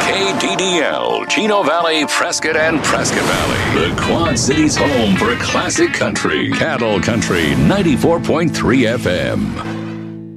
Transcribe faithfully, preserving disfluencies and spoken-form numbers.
K D D L, Chino Valley, Prescott, and Prescott Valley. The Quad Cities' home for classic country. Cattle Country ninety-four point three F M.